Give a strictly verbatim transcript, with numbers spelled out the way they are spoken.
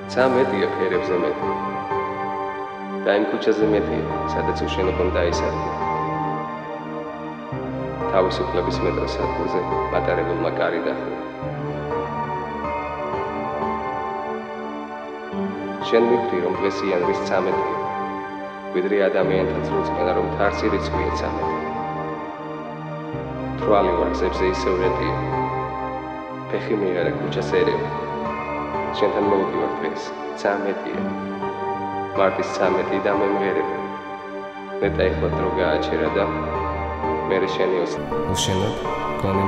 ცამეტია ფერებზე მეტი და იმ ქუჩაზე მეტია, სადაც უშენობამ დაისადგა. თავისუფლების მეტროს სადგურზე მატარებელმა კარი დახურა. შენ მივხვდი, რომ დღეს იანვრის ცამეტია, ვიდრე ადამიანთა წრულწყვენა, რომ თარცი რიცხვია ცამეტი. თვალი ვარგზებზე ისევ რეტია, ფეხი მიიღარა ქუჩას ერევა. შენთან მოვდივარ დღეს, ცამეტია. მარტის ცამეტი და მე მღერები. ნეტა ეხლა დრო გააჩერა და მერე შენი უსწავლო. უშენოდ, გონი